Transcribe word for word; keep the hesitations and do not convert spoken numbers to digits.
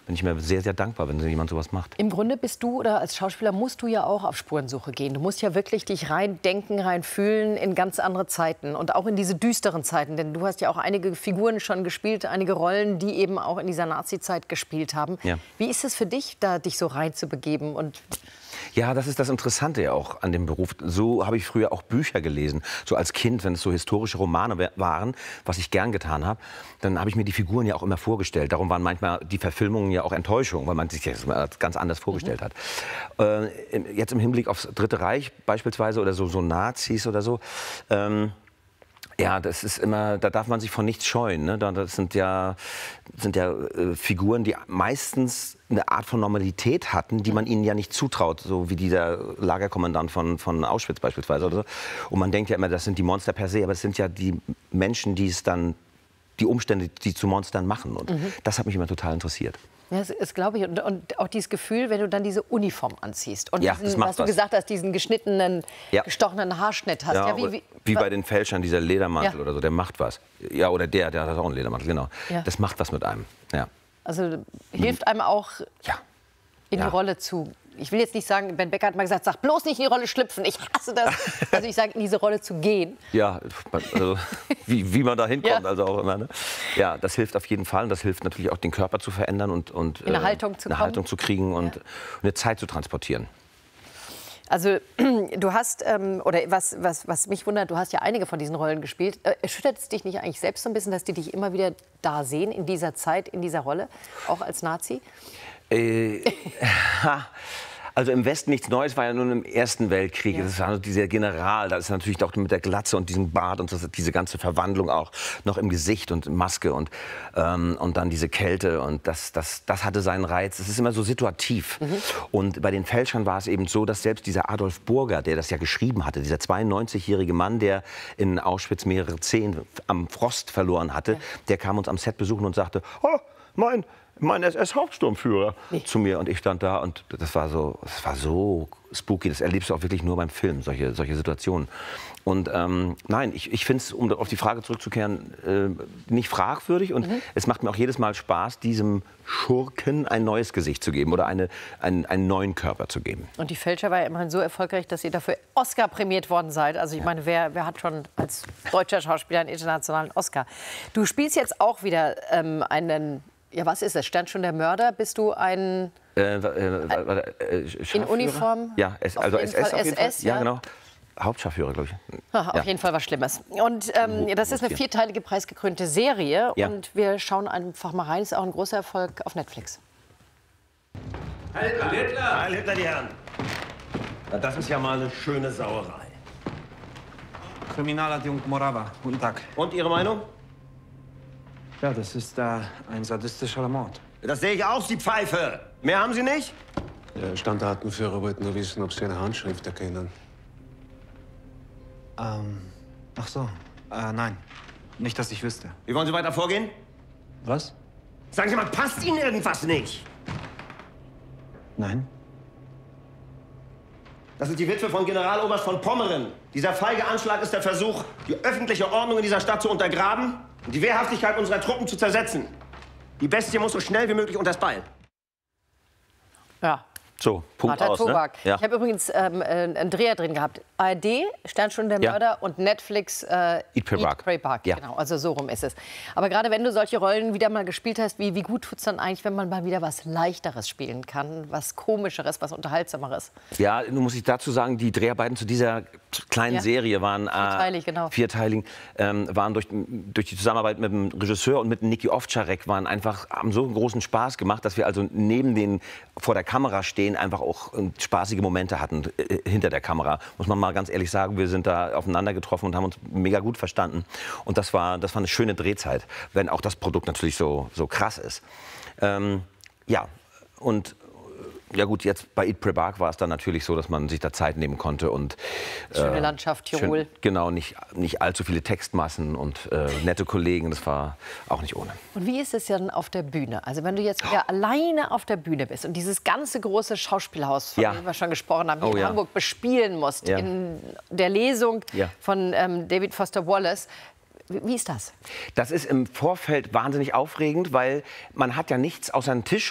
bin ich mir sehr, sehr dankbar, wenn jemand sowas macht. Im Grunde bist du, oder als Schauspieler musst du ja auch auf Spurensuche gehen. Du musst ja wirklich dich rein denken, rein fühlen in ganz andere Zeiten und auch in diese düsteren Zeiten. Denn du hast ja auch einige Figuren schon gespielt, einige Rollen, die eben auch in dieser Nazi-Zeit gespielt haben. Ja. Wie ist es für dich, da dich so reinzubegeben? Und Ja, das ist das Interessante ja auch an dem Beruf. So habe ich früher auch Bücher gelesen. So als Kind, wenn es so historische Romane waren, was ich gern getan habe, dann habe ich mir die Figuren ja auch immer vorgestellt. Darum waren manchmal die Verfilmungen ja auch Enttäuschung, weil man sich das ganz anders vorgestellt mhm. hat. Äh, jetzt im Hinblick aufs Dritte Reich beispielsweise oder so, so Nazis oder so. Ähm, Ja, das ist immer, da darf man sich von nichts scheuen. Ne? Das sind ja, sind ja äh, Figuren, die meistens eine Art von Normalität hatten, die man ihnen ja nicht zutraut, so wie dieser Lagerkommandant von, von Auschwitz beispielsweise. Oder so. Und man denkt ja immer, das sind die Monster per se, aber es sind ja die Menschen, die es dann, die Umstände, die zu Monstern machen. Und mhm. das hat mich immer total interessiert. Ja, das ist, glaube ich, und, und auch dieses Gefühl, wenn du dann diese Uniform anziehst und ja, diesen, was du was. gesagt hast, diesen geschnittenen, ja. gestochenen Haarschnitt hast. Ja, Ja, wie, wie, wie bei den Fälschern, dieser Ledermantel ja. oder so, der macht was. Ja, oder der, der hat auch einen Ledermantel, genau. Ja. Das macht was mit einem, ja. Also hilft einem auch, ja. in ja. die Rolle zu... Ich will jetzt nicht sagen, Ben Becker hat mal gesagt, sag bloß nicht in die Rolle schlüpfen. Ich hasse das. Also ich sage, in diese Rolle zu gehen. Ja, also, wie, wie man da hinkommt, ja. also auch immer. Ne? Ja, das hilft auf jeden Fall. Und das hilft natürlich auch, den Körper zu verändern und, und in eine, äh, Haltung, zu eine Haltung zu kriegen und ja. eine Zeit zu transportieren. Also du hast, ähm, oder was, was, was mich wundert, du hast ja einige von diesen Rollen gespielt. Äh, erschüttert es dich nicht eigentlich selbst so ein bisschen, dass die dich immer wieder da sehen, in dieser Zeit, in dieser Rolle, auch als Nazi? Äh, also im Westen nichts Neues war ja nur im Ersten Weltkrieg. Ja. Das war dieser General, da ist natürlich auch mit der Glatze und diesem Bart und das, diese ganze Verwandlung auch noch im Gesicht und Maske und, ähm, und dann diese Kälte und das, das, das hatte seinen Reiz. Es ist immer so situativ. Mhm. Und bei den Fälschern war es eben so, dass selbst dieser Adolf Burger, der das ja geschrieben hatte, dieser zweiundneunzigjährige Mann, der in Auschwitz mehrere Zehen am Frost verloren hatte, ja. der kam uns am Set besuchen und sagte, oh, mein... mein S S-Hauptsturmführer nee. zu mir und ich stand da und das war so, das war so spooky. Das erlebst du auch wirklich nur beim Film, solche, solche Situationen. Und ähm, nein, ich, ich finde es, um auf die Frage zurückzukehren, äh, nicht fragwürdig und mhm. es macht mir auch jedes Mal Spaß, diesem Schurken ein neues Gesicht zu geben oder eine, einen, einen neuen Körper zu geben. Und die Fälscher war ja immerhin so erfolgreich, dass ihr dafür Oscar prämiert worden seid. Also ich ja. meine, wer, wer hat schon als deutscher Schauspieler einen internationalen Oscar? Du spielst jetzt auch wieder ähm, einen... Ja, was ist das? Stand schon der Mörder? Bist du ein... Äh, äh, äh, in Uniform? Ja, es, also S S auf jeden Fall. S S, ja, ja, genau. Hauptscharführer, glaube ich. Ach, auf ja. jeden Fall was Schlimmes. Und ähm, das ist eine vierteilige, preisgekrönte Serie. Ja. Und wir schauen einfach mal rein. Ist auch ein großer Erfolg auf Netflix. Heil Hitler! Heil Hitler, die Herren! Na, das ist ja mal eine schöne Sauerei. Kriminaladjunkt Morawa. Guten Tag. Und Ihre Meinung? Ja, das ist äh, ein sadistischer Mord. Das sehe ich auch, Sie Pfeife. Mehr haben Sie nicht? Der Standartenführer wollte nur wissen, ob Sie eine Handschrift erkennen. Ähm, ach so. Äh, nein. Nicht, dass ich wüsste. Wie wollen Sie weiter vorgehen? Was? Sagen Sie mal, passt Ihnen irgendwas nicht? Nein. Das ist die Witwe von Generaloberst von Pommeren. Dieser feige Anschlag ist der Versuch, die öffentliche Ordnung in dieser Stadt zu untergraben und die Wehrhaftigkeit unserer Truppen zu zersetzen. Die Bestie muss so schnell wie möglich unters Beil. Ja. So, Punkt aus, ne? Ja. Ich habe übrigens ähm, einen Dreher drin gehabt. A R D, Sternstunde der Mörder ja. und Netflix äh, Eat, Pray, Bark. Pray, Bark. Ja. Genau, also so rum ist es. Aber gerade wenn du solche Rollen wieder mal gespielt hast, wie, wie gut tut es dann eigentlich, wenn man mal wieder was Leichteres spielen kann, was Komischeres, was Unterhaltsameres? Ja, nun muss ich dazu sagen, die Dreharbeiten zu dieser kleinen ja. Serie waren äh, vierteilig, genau. vierteilig, ähm, waren durch, durch die Zusammenarbeit mit dem Regisseur und mit Niki Ovtcharek waren einfach, haben so einen großen Spaß gemacht, dass wir also neben den vor der Kamera stehen einfach auch spaßige Momente hatten äh, hinter der Kamera. Muss man mal ganz ehrlich sagen, wir sind da aufeinander getroffen und haben uns mega gut verstanden. Und das war, das war eine schöne Drehzeit, wenn auch das Produkt natürlich so, so krass ist. Ähm, ja, und ja gut, jetzt bei Eat, Pray, Bark war es dann natürlich so, dass man sich da Zeit nehmen konnte und schöne äh, Landschaft, Tirol. Schön, genau, nicht, nicht allzu viele Textmassen und äh, nette Kollegen, das war auch nicht ohne. Und wie ist es denn auf der Bühne? Also wenn du jetzt wieder oh. alleine auf der Bühne bist und dieses ganze große Schauspielhaus, von ja. dem wir schon gesprochen haben, hier oh, in ja. Hamburg bespielen musst, ja. in der Lesung ja. von ähm, David Foster Wallace. Wie ist das? Das ist im Vorfeld wahnsinnig aufregend, weil man hat ja nichts außer einen Tisch